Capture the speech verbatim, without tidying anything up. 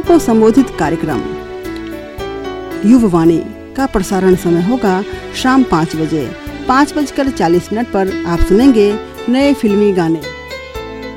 सबको संबोधित कार्यक्रम युववाणी का प्रसारण समय होगा शाम पाँच बजे। पाँच बजकर चालीस मिनट पर आप सुनेंगे नए फिल्मी गाने।